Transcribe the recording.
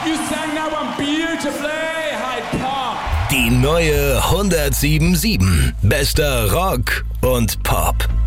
You sang that one beautifully, Hyde Park. Die neue 107.7. Bester Rock und Pop.